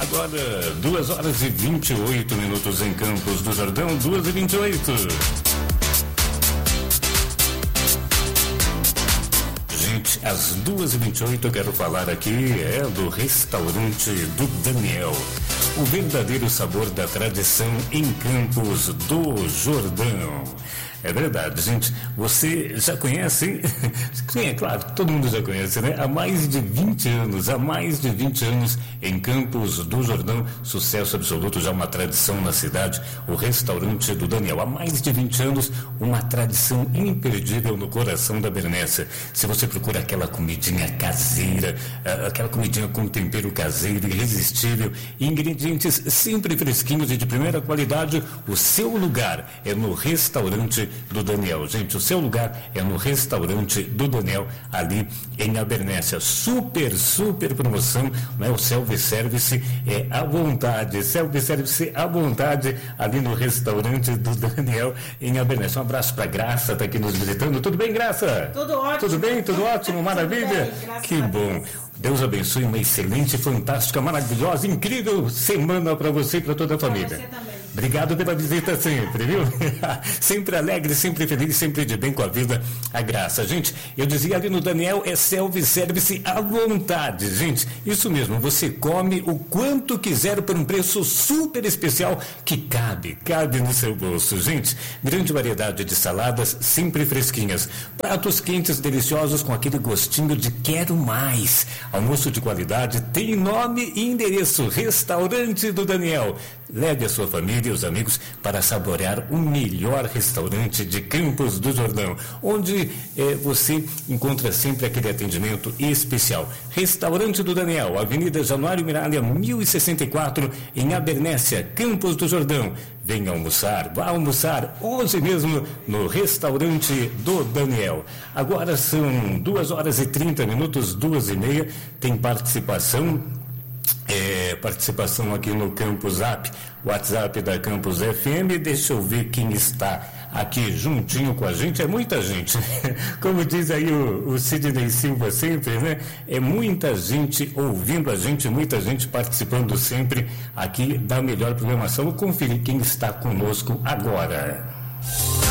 Agora, 2h28 em Campos do Jordão, 2h28. Gente, às 2h28 eu quero falar aqui do restaurante do Daniel. O verdadeiro sabor da tradição em Campos do Jordão. É verdade, gente. Você já conhece? Sim, é claro, todo mundo já conhece, né? Há mais de 20 anos em Campos do Jordão, sucesso absoluto, já uma tradição na cidade, o restaurante do Daniel. Há mais de 20 anos, uma tradição imperdível no coração da Bernécia. Se você procura aquela comidinha caseira, aquela comidinha com tempero caseiro, irresistível, ingredientes sempre fresquinhos e de primeira qualidade, o seu lugar é no restaurante do Daniel. Gente, o seu lugar é no restaurante do Daniel, ali em Abernéssia. Super promoção, né? O self-service é à vontade, ali no restaurante do Daniel em Abernéssia. Um abraço pra Graça, tá aqui nos visitando. Tudo bem, Graça? Tudo ótimo. Tudo bem? Tudo ótimo? Maravilha? Tudo bem, que bom. Deus abençoe, uma excelente, fantástica, maravilhosa, incrível semana para você e para toda a família. Você também. Obrigado pela visita sempre, viu? Sempre alegre, sempre feliz, sempre de bem com a vida, a Graça. Gente, eu dizia ali no Daniel, é self-service à vontade, gente. Isso mesmo, você come o quanto quiser por um preço super especial que cabe no seu bolso. Gente, grande variedade de saladas, sempre fresquinhas. Pratos quentes, deliciosos, com aquele gostinho de quero mais. Almoço de qualidade, tem nome e endereço, Restaurante do Daniel. Leve a sua família e os amigos para saborear o melhor restaurante de Campos do Jordão, onde você encontra sempre aquele atendimento especial. Restaurante do Daniel, Avenida Januário Miralha, 1064, em Abernéssia, Campos do Jordão. Venha almoçar, vá almoçar hoje mesmo no Restaurante do Daniel. Agora são 2h30, 2h30, tem participação aqui no Campus App, WhatsApp da Campus FM. Deixa eu ver quem está aqui juntinho com a gente. É muita gente, como diz aí o Sidney Silva sempre, né? É muita gente ouvindo a gente, muita gente participando sempre aqui da melhor programação. Vou conferir quem está conosco agora.